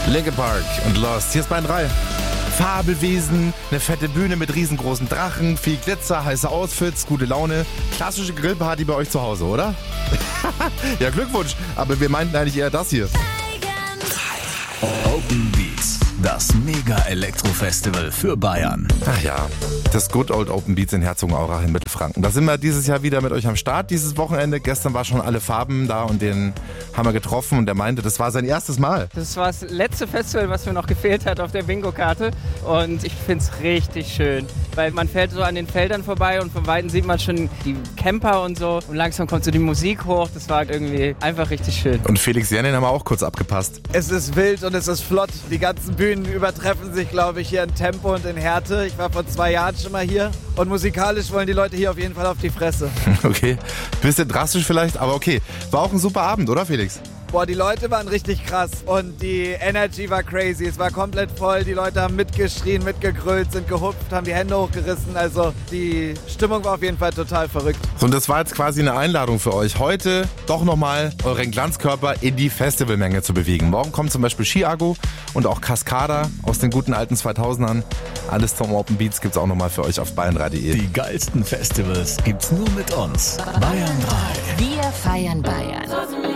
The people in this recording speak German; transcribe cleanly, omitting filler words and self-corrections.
Linkin Park und Lost. Hier ist Bayern 3. Fabelwesen, eine fette Bühne mit riesengroßen Drachen, viel Glitzer, heiße Outfits, gute Laune. Klassische Grillparty bei euch zu Hause, oder? Ja, Glückwunsch. Aber wir meinten eigentlich eher das hier. Open Beats, das Mega-Elektro-Festival für Bayern. Ach ja, das Good Old Open Beats in Herzogenaurach in Mittelfranken. Da sind wir dieses Jahr wieder mit euch am Start, dieses Wochenende. Gestern war schon alle Farben da und den haben wir getroffen und der meinte, das war sein erstes Mal. Das war das letzte Festival, was mir noch gefehlt hat auf der Bingo-Karte und ich finde es richtig schön, weil man fährt so an den Feldern vorbei und von Weitem sieht man schon die Camper und so und langsam kommt so die Musik hoch, das war irgendwie einfach richtig schön. Und Felix Janin haben wir auch kurz abgepasst. Es ist wild und es ist flott. Die ganzen Bühnen übertreffen sich, glaube ich, hier in Tempo und in Härte. Ich war vor 2 Jahren schon mal hier und musikalisch wollen die Leute hier auf jeden Fall auf die Fresse. Okay, bisschen drastisch vielleicht, aber okay. War auch ein super Abend, oder Felix? Boah, die Leute waren richtig krass und die Energy war crazy. Es war komplett voll, die Leute haben mitgeschrien, mitgegrölt, sind gehupft, haben die Hände hochgerissen. Also die Stimmung war auf jeden Fall total verrückt. So, und das war jetzt quasi eine Einladung für euch, heute doch nochmal euren Glanzkörper in die Festivalmenge zu bewegen. Morgen kommt zum Beispiel Chiago und auch Cascada aus den guten alten 2000ern. Alles zum Open Beats gibt's auch nochmal für euch auf bayern3.de. Die geilsten Festivals gibt's nur mit uns. Bayern 3. Wir feiern Bayern.